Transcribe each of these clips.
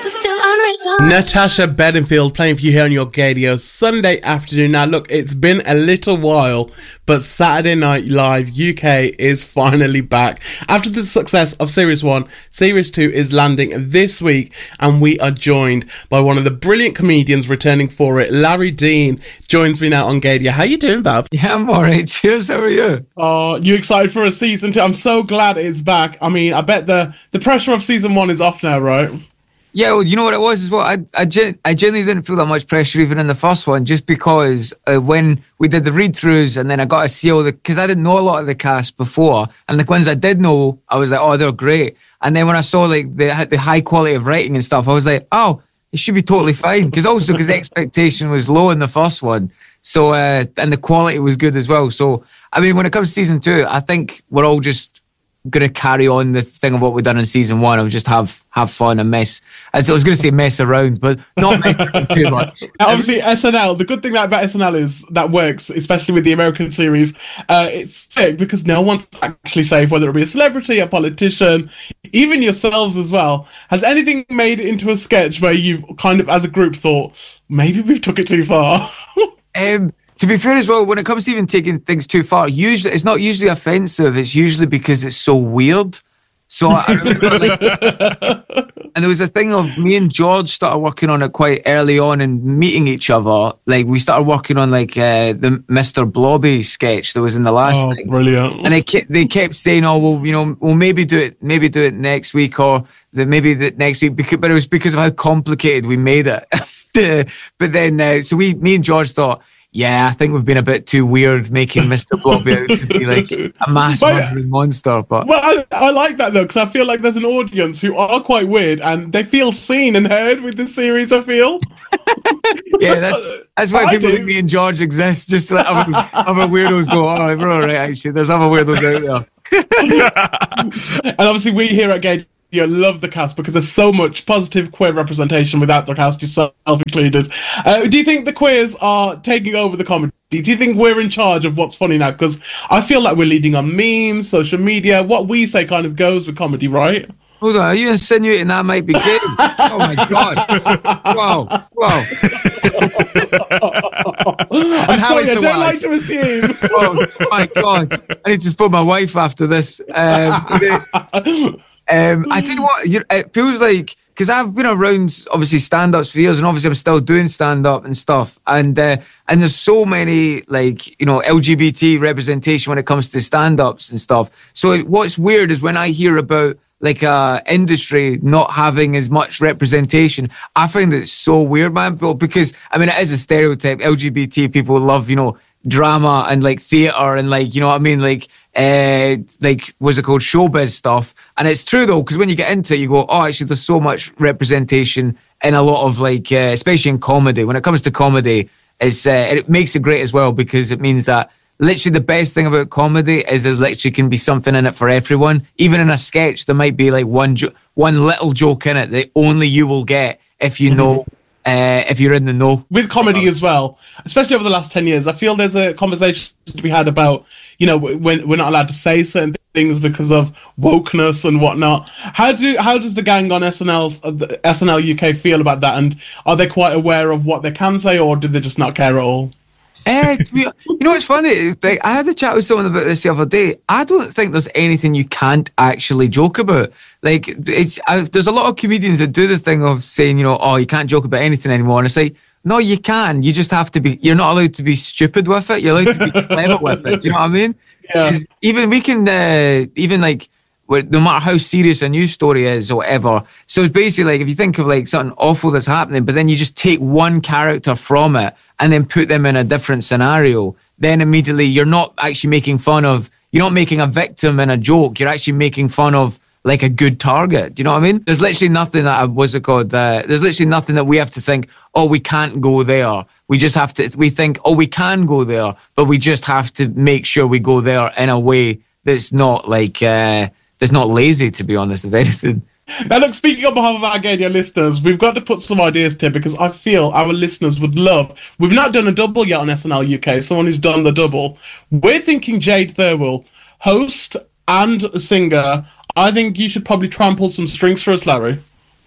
Natasha Bedingfield playing for you here on your Gadio Sunday afternoon. Now look, it's been a little while, but Saturday Night Live UK is finally back. After the success of Series 1, Series 2 is landing this week, and we are joined by one of the brilliant comedians returning for it. Larry Dean joins me now on Gadio. How you doing, Bob? Yeah, I'm alright. Cheers, how are you? Oh, you excited for a season 2? I'm so glad it's back. I mean, I bet the pressure of season 1 is off now, right? Yeah, well, you know what it was as well? I genuinely didn't feel that much pressure even in the first one, just because when we did the read-throughs and then I got to see all because I didn't know a lot of the cast before, and the ones I did know, I was like, oh, they're great. And then when I saw like the high quality of writing and stuff, I was like, oh, it should be totally fine. Because the expectation was low in the first one. So, and the quality was good as well. So, I mean, when it comes to season 2, I think we're all just going to carry on the thing of what we've done in season 1. I'll just have fun and mess. I was going to say mess around, but not mess around too much. Obviously, SNL, the good thing about SNL is that works, especially with the American series. It's sick because no one's actually safe, whether it be a celebrity, a politician, even yourselves as well. Has anything made it into a sketch where you've kind of, as a group, thought, maybe we've took it too far? To be fair as well, when it comes to even taking things too far, usually it's not usually offensive. It's usually because it's so weird. So I remember, and there was a thing of me and George started working on it quite early on and meeting each other. Like we started working on like the Mr. Blobby sketch that was in the last thing. Brilliant. And they kept saying, "Oh, well, you know, we'll maybe do it next week or maybe the next week." But it was because of how complicated we made it. But then, so me and George thought, yeah, I think we've been a bit too weird making Mr. Blobby out to be like a mass murdering monster. But well, I like that though, because I feel like there's an audience who are quite weird and they feel seen and heard with this series, I feel. Yeah, that's why people like me and George exist, just to let other weirdos go, oh, we're all right, actually. There's other weirdos out there. And obviously we here at Gay love the cast because there's so much positive queer representation without the cast, yourself included. Do you think the queers are taking over the comedy? Do you think we're in charge of what's funny now? Because I feel like we're leading on memes, social media. What we say kind of goes with comedy, right? Hold on, are you insinuating that might be gay? Oh my God. Wow. I'm sorry, I don't like to assume. Oh my God. I need to phone my wife after this. I tell you what, it feels like, because I've been around obviously stand-ups for years, and obviously I'm still doing stand-up and stuff, and there's so many like, you know, LGBT representation when it comes to stand-ups and stuff. So what's weird is when I hear about like industry not having as much representation, I find it so weird, man. Because I mean, it is a stereotype. LGBT people love, you know, drama and like theater and like, you know what I mean, like what's it called, showbiz stuff. And it's true though, because when you get into it, you go, oh, actually, there's so much representation in a lot of like, especially in comedy. When it comes to comedy, it makes it great as well, because it means that literally the best thing about comedy is there literally can be something in it for everyone. Even in a sketch, there might be like one little joke in it that only you will get if you know. If you're in the know. With comedy as well, especially over the last 10 years, I feel there's a conversation to be had about, you know, when we're not allowed to say certain things because of wokeness and whatnot. How does the gang on SNL UK feel about that? And are they quite aware of what they can say, or do they just not care at all? You know, it's funny. Like, I had a chat with someone about this the other day. I don't think there's anything you can't actually joke about. Like, there's a lot of comedians that do the thing of saying, you know, oh, you can't joke about anything anymore. And it's like, no, you can. You just have to be. You're not allowed to be stupid with it. You're allowed to be clever with it. Do you know what I mean? Yeah. Even we can, even like, no matter how serious a news story is or whatever. So it's basically like, if you think of like something awful that's happening, but then you just take one character from it and then put them in a different scenario, then immediately you're not actually making fun of, you're not making a victim in a joke. You're actually making fun of like a good target. Do you know what I mean? There's literally nothing there's literally nothing that we have to think, oh, we can't go there. We just have to, we think, oh, we can go there, but we just have to make sure we go there in a way that's not like, that's not lazy, to be honest, if anything. Now, look, speaking on behalf of our Gadio listeners, we've got to put some ideas to, because I feel our listeners would love. We've not done a double yet on SNL UK, someone who's done the double. We're thinking Jade Thirlwell, host and singer. I think you should probably trample some strings for us, Larry.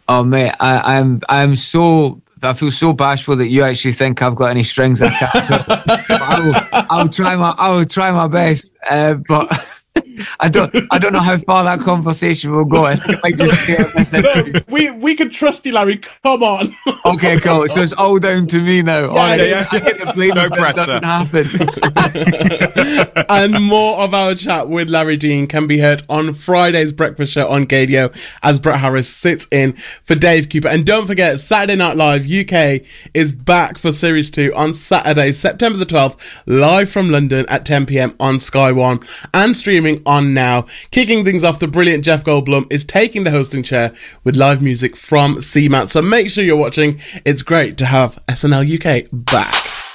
Oh mate, I feel so bashful that you actually think I've got any strings I can't. I'll try my best, but I don't know how far that conversation will go. I think I might just no, we can trust you, Larry. Come on. Okay, cool. So it's all down to me now. Yeah, I get the blame if that doesn't happen. And more of our chat with Larry Dean can be heard on Friday's breakfast show on Gadio as Brett Harris sits in for Dave Cooper. And don't forget, Saturday Night Live UK is back for Series 2 on Saturday, September the 12th, live from London at 10 p.m. on Sky One and streaming on Now. Kicking things off, the brilliant Jeff Goldblum is taking the hosting chair with live music from CMAT. So make sure you're watching. It's great to have SNL UK back.